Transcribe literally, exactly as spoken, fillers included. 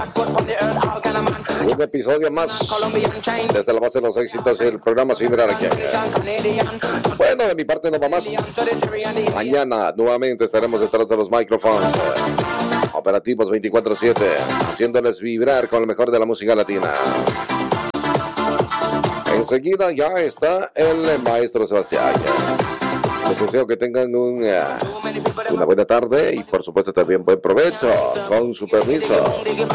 Un episodio más desde la base de los éxitos del programa Sin Mirar aquí. Bueno, de mi parte no va más. Mañana nuevamente estaremos detrás de los micrófonos operativos veinticuatro siete, haciéndoles vibrar con lo mejor de la música latina. Enseguida ya está el maestro Sebastián. Les deseo que tengan un, uh, una buena tarde y por supuesto también buen provecho. Con su permiso.